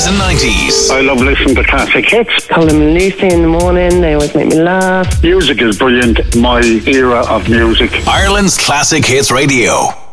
and 90s. I love listening to classic hits. Colin and Lucy in the morning, they always make me laugh. Music is brilliant. My era of music. Ireland's Classic Hits Radio.